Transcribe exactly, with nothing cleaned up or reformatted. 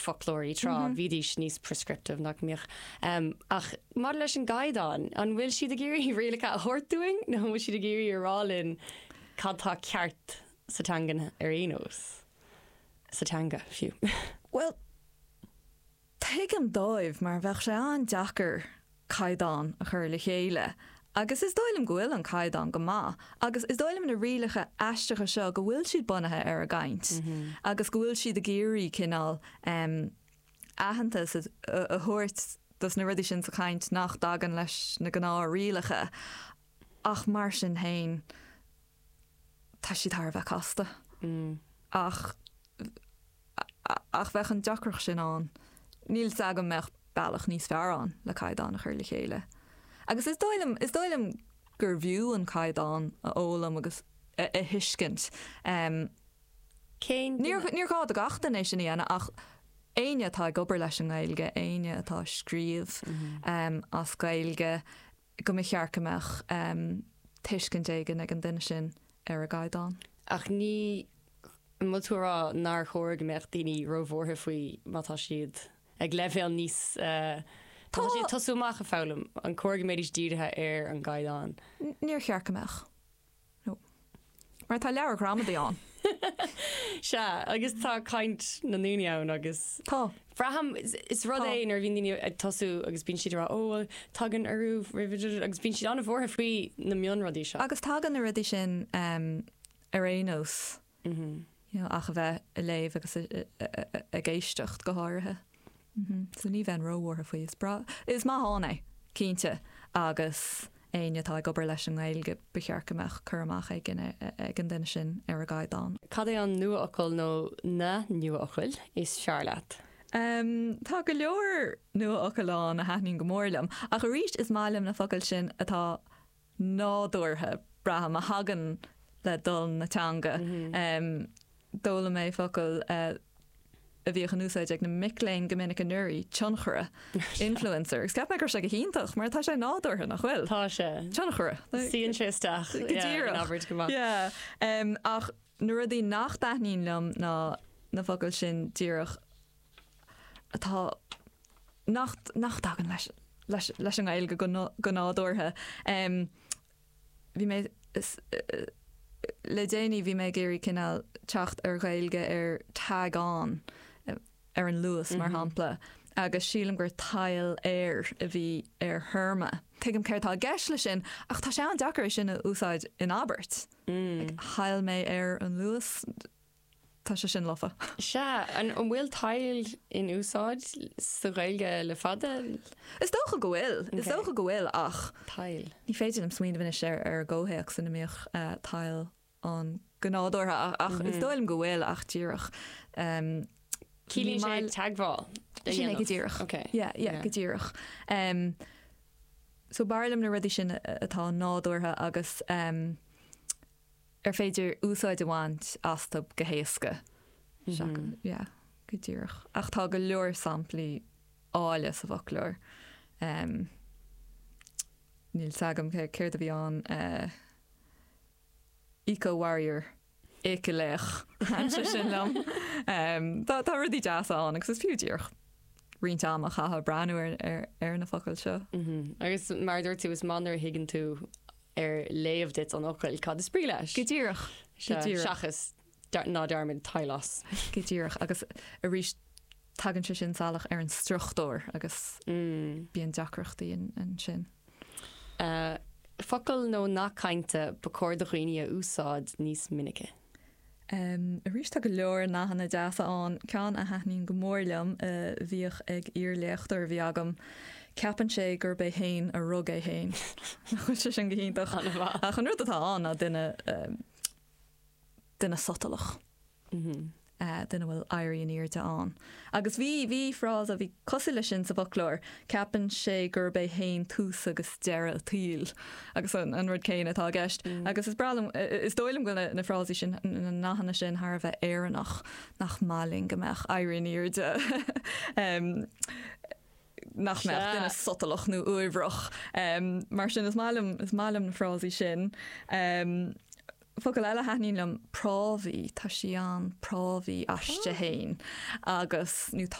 folklórí trá bhídís níos prescriptive nach míoch. Um, ach mar leis an gaidan, an bhfuil siad a géirí réalacha a hortúing, nó bhfuil siad a géirí arálinn cadtá ceart sa tangan ar éos. Sa tanga, fiú. Well, teigem dóibh mar bheith sé an deachar caidan a chur le chéile. Agus is dóilm go bhfuil an caidan go má. Agus is dóilm na rialacha eisteacha seo go bhfuil siad bunathe ar a gaint. Mm-hmm. Agus go bhfuil siad a géirí cinál um, ahantas a, a, a thuirt dus na rudí sin sa chaint nach dagan leis na gná rialacha. Ach mar sin hain tá siad thar bheith casta. Mm. Ach ach bheith an deacrach sin an. Níl sagam meach bailach níos fear an le caidan a chur le chéile. Agus is dóilm is dóilm gur bhiú an caidan a ólam agus a, a hiiscint. Um, Níor gá a gachtain é sin íana ach aine atá gobar leis an gailge, aine atá scríomh mm-hmm. um, as gailge go mi chearcameach um, tuiscint éigen ag an duine sin ar a gaidan. Ach ní mutúrá nar chóir meach daoine rohmhórtha faoi mátá siad ag leibhéal níos uh, tá siad tosúach a fálam an cóirga méidir díirithe ar an gaidan. Níor chearcameach. No. Mar tá leabhar gramadaí an. Se, agus tá caint na núneann agus tá. Braham is, is rud é nar bhíon daoine ag tosú agus bíonn siad rá ó tagan arú agus bíonn siad anna bhórtha faoi na mion rudí seo. Agus tagan na rudí sin um, ar éos. Mhm. You know, ach a bheith a léibh agus a, a, a, a géistecht go háirithe. Mm-hmm. So ní bheith róhórtha faoi is bra. Is má hána cínte agus aine tá gobar leis an gailge bechearcameach churamach ag an duine sin ar a gaidan. Cad é an nua ocail nó na nua ocail is Charlotte? Um, tá go leor nua ocailán a haithnín go mórlam. Ach a ríist is málam na focail sin atá nádúirthe braham a hagan le dul na teanga. Mm-hmm. Um, Dóla mé focail uh, a bhí an úsáid ag na Micklein Gomininic an Nuirí tionchara influencer. Scap me gur se go híntaach, mar tá sé nádúirthe nach bhfuil. Tá sé. Tionchara. Síon sé isteach. Yeah. Um, ach nuair a dí nach daithnín lem na, na focail sin díreach atá nach, nach dagan leis, leis, leis an gailge go nádúirthe. Um, bhí mé is, uh, le déanaí bhí mé géirí cinál teacht ar gailge ar tágán ar an luas mar hampla agus sílam gur tail air a bhí ar thurma. Tuigim ceirtá gceis lei sin ach tá sé an deacair sin a úsáid in Albert. Mm. Like, hail mé ar an luas tá sé sin lofa. Se, an bhfuil tail in úsáid sa gailge le fada? Is dócha go bhfuil, is dócha go bhfuil ach tail. Ní féidir am smaoin bhaine sé ar ggóthaíoch san míoch uh, tail an gnádúirtha ach, ach mm-hmm. is dóilm go bhfuil ach díreach. Um, Cílín sé tagháil? Sin é go díreach. Okay. Yeah, yeah, yeah. go díreach. Um, so barlam na rudí sin atá nádúirtha agus um, ar féidir úsáid amháint astab go héasca. Mm-hmm. Yeah, go díreach. Ach tá go leor samplaí áile sa bhoclóir. Um, níl sagam céir a bhí an uh, Eco-Warrior éice leach hanse sin lem. Um, tá tá rudí deas an agus is fiú díreach. Rint am a chatha breanú ar, ar, ar na focail seo. Mm-hmm. Agus mar dúirt tú is manar higann tú ar léamh dit an ocail cad is sprí leis. Go díreach. Seachas ná dearmid tailas. Go díreach agus a rís tagann se sin salach ar an struchtúir agus mm. bíon deacrachtaí in, in sin. Uh, focail nó nachcainte bacóir do chuoine úsáid níos minice. Um, a rís tá go leor nachhanna deasa an cean a haithnín go mórlam uh, bhíoch ag íorléachtar bhí agam ceapan sé gur bé hain a rug é hain. Chu sé sin gohíntaach. A chun ruúd atá an a duine um, duine sotalach. Mm-hmm. Uh, duine bhfuil airí an íirte an. Agus bhí bhí frás a bhí cosí lei sin sa bhoclóir ceapan sé gur bé hain tús agus deire tíl agus an, an rud céin atá gceist. Mm. Agus is bralam is dóilm go na, na frásí sin na nachhanna sin thar bheith éireannach nach máling gomeach airí an íirte. um, nach meach duine sotalach nó uibhreach. Um, mar sin is málam is málam na frásí sin. Um, Focail eile haithnín lem prámhaí tá sí an prámhaí aiste hain agus nú